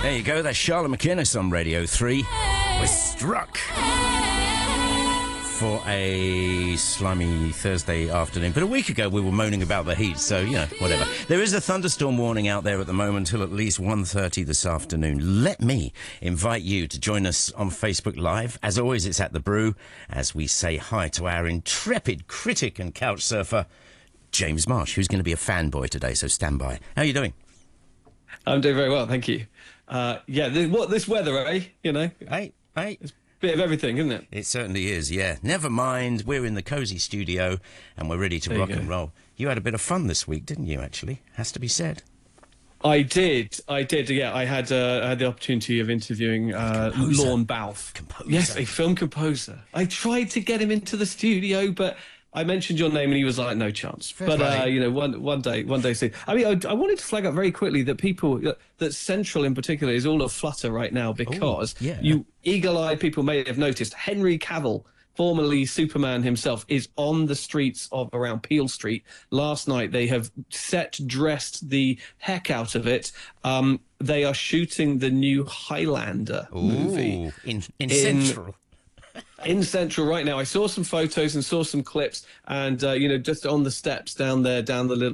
There you go. That's Charlotte McInnes on Radio 3. We're struck for a slimy Thursday afternoon. But a week ago, we were moaning about the heat, so, whatever. There is a thunderstorm warning out there at the moment till at least 1:30 this afternoon. Let me invite you to join us on Facebook Live. As always, it's at The Brew, as we say hi to our intrepid critic and couch surfer, James Marsh, who's going to be a fanboy today, so stand by. How are you doing? I'm doing very well, thank you. This weather, eh? Hey. It's a bit of everything, isn't it? It certainly is, yeah. Never mind, we're in the cosy studio and we're ready to rock and roll. You had a bit of fun this week, didn't you, actually? Has to be said. I did, yeah. I had the opportunity of interviewing Lorne Balfe. Composer. Yes, a film composer. I tried to get him into the studio, but I mentioned your name and he was like, no chance. But, one day soon. I mean, I wanted to flag up very quickly that that Central in particular is all aflutter right now because you eagle-eyed people may have noticed Henry Cavill, formerly Superman himself, is on the streets of around Peel Street. Last night they have dressed the heck out of it. They are shooting the new Highlander movie in Central. In Central right now. I saw some photos and saw some clips and, just on the steps down there, down the little